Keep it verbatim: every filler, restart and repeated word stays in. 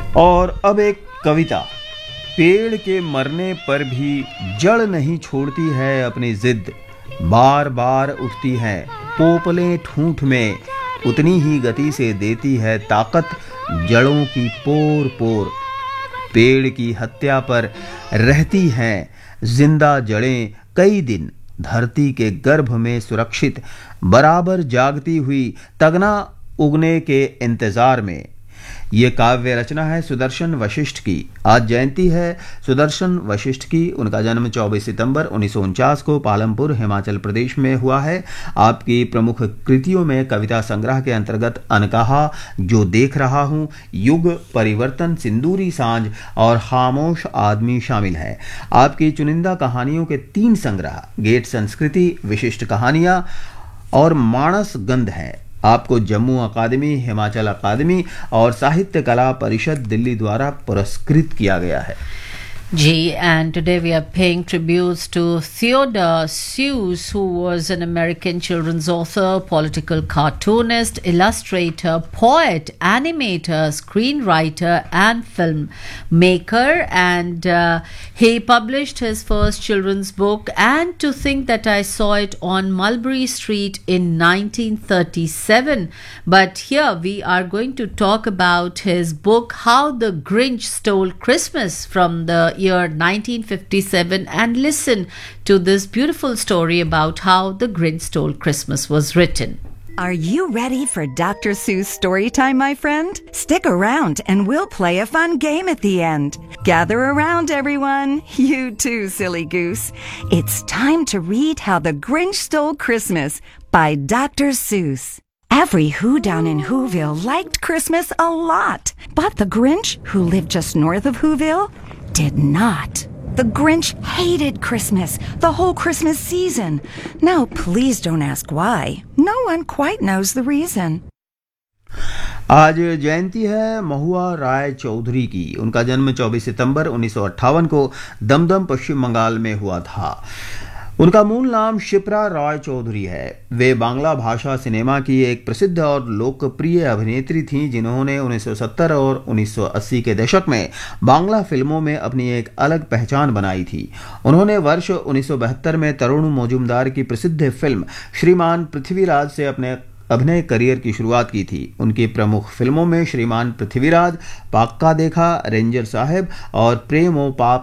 और अब एक कविता। पेड़ के मरने पर भी जड़ नहीं छोड़ती है अपनी जिद, बार बार उठती है पोपलें ठूंठ में, उतनी ही गति से देती है ताकत जड़ों की पोर पोर। पेड़ की हत्या पर रहती हैं जिंदा जड़ें कई दिन, धरती के गर्भ में सुरक्षित बराबर जागती हुई तगना उगने के इंतजार में। ये काव्य रचना है सुदर्शन वशिष्ठ की। आज जयंती है सुदर्शन वशिष्ठ की। उनका जन्म चौबीस सितंबर उन्नीस सौ उनचास को पालमपुर हिमाचल प्रदेश में हुआ है। आपकी प्रमुख कृतियों में कविता संग्रह के अंतर्गत अनकहा, जो देख रहा हूँ, युग, परिवर्तन, सिंदूरी सांझ और खामोश आदमी शामिल है। आपकी चुनिंदा कहानियों के तीन संग्रह गेट संस्कृति, विशिष्ट कहानियां और मानस गंध है। आपको जम्मू अकादमी, हिमाचल अकादमी और साहित्य कला परिषद दिल्ली द्वारा पुरस्कृत किया गया है। G, and today we are paying tributes to Theodore Seuss, who was an American children's author, political cartoonist, illustrator, poet, animator, screenwriter, and filmmaker. And uh, he published his first children's book, And to Think That I Saw It on Mulberry Street in nineteen thirty-seven. But here we are going to talk about his book, How the Grinch Stole Christmas, from the year nineteen fifty-seven, and listen to this beautiful story about how The Grinch Stole Christmas was written. Are you ready for Doctor Seuss Storytime, my friend? Stick around and we'll play a fun game at the end. Gather around, everyone. You too, silly goose. It's time to read How the Grinch Stole Christmas by Doctor Seuss. Every Who down in Whoville liked Christmas a lot, but the Grinch, who lived just north of Whoville, did not. The Grinch hated Christmas, the whole Christmas season. Now, please don't ask why. No one quite knows the reason. आज जयंती है महुआ राय चौधरी की। उनका जन्म चौबीस सितंबर उन्नीस सौ अट्ठावन को दमदम, पश्चिम बंगाल में हुआ था। उनका मूल नाम शिप्रा रॉय चौधरी है। वे बांग्ला भाषा सिनेमा की एक प्रसिद्ध और लोकप्रिय अभिनेत्री थीं, जिन्होंने उन्नीस सौ सत्तर और उन्नीस सौ अस्सी के दशक में बांग्ला फिल्मों में अपनी एक अलग पहचान बनाई थी। उन्होंने वर्ष उन्नीस सौ बहत्तर में तरुण मौजूमदार की प्रसिद्ध फिल्म श्रीमान पृथ्वीराज से अपने अभिनय करियर की शुरुआत की थी। उनकी प्रमुख फिल्मों में श्रीमान पृथ्वीराज, पाक्का देखा, रेंजर साहब और प्रेम ओ पाप